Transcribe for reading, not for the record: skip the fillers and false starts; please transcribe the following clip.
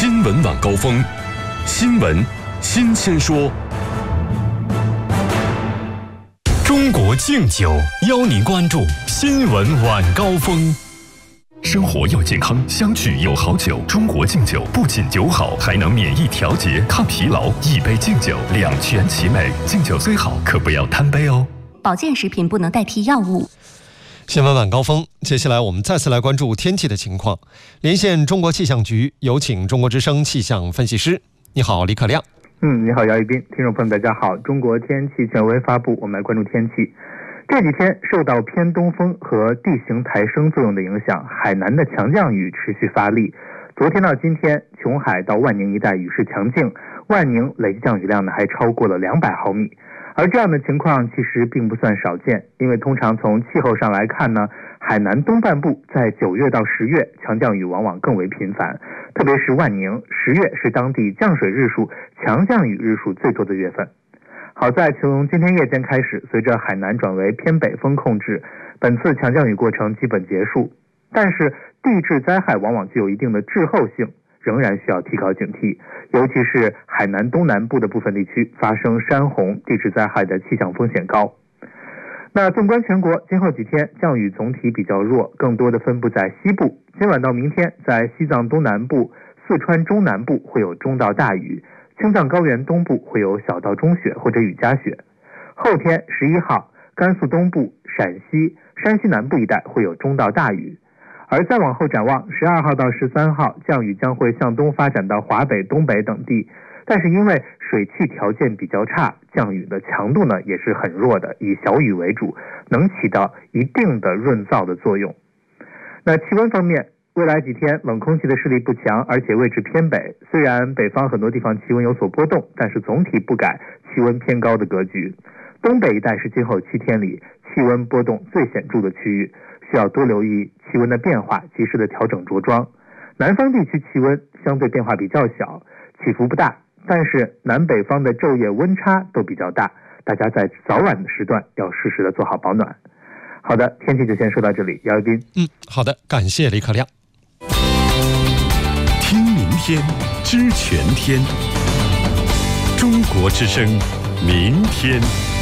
新闻晚高峰，新闻新鲜说。中国敬酒邀您关注新闻晚高峰。生活要健康，相聚有好酒。中国敬酒不仅酒好，还能免疫调节、抗疲劳。一杯敬酒，两全其美。敬酒虽好，可不要贪杯哦。 保健食品不能代替药物。 新闻晚高峰，接下来我们再次来关注天气的情况。连线中国气象局，有请中国之声气象分析师。你好，李可亮。 你好，姚一斌。听众朋友大家好，中国天气权威发布，我们来关注天气。这几天受到偏东风和地形抬升作用的影响，海南的强降雨持续发力。昨天到今天，琼海到万宁一带雨势强劲，万宁累计降雨量呢还超过了200毫米。而这样的情况其实并不算少见，因为通常从气候上来看呢，海南东半部在9月到10月强降雨往往更为频繁，特别是万宁10月是当地降水日数、强降雨日数最多的月份。好在从今天夜间开始，随着海南转为偏北风控制，本次强降雨过程基本结束。但是地质灾害往往具有一定的滞后性，仍然需要提高警惕，尤其是海南东南部的部分地区发生山洪、地质灾害的气象风险高。那纵观全国，今后几天降雨总体比较弱，更多的分布在西部。今晚到明天，在西藏东南部、四川中南部会有中到大雨，青藏高原东部会有小到中雪或者雨夹雪。后天11号，甘肃东部、陕西、山西南部一带会有中到大雨。而再往后展望，12号到13号，降雨将会向东发展到华北、东北等地，但是因为水汽条件比较差，降雨的强度呢也是很弱的，以小雨为主，能起到一定的润燥的作用。那气温方面，未来几天冷空气的势力不强，而且位置偏北，虽然北方很多地方气温有所波动，但是总体不改气温偏高的格局。东北一带是今后7天里气温波动最显著的区域，需要多留意气温的变化，及时的调整着装。南方地区气温相对变化比较小，起伏不大，但是南北方的昼夜温差都比较大，大家在早晚的时段要适时的做好保暖。好的，天气就先说到这里，姚一斌。 好的，感谢李可亮。 听明天，知全天。中国之声，明天。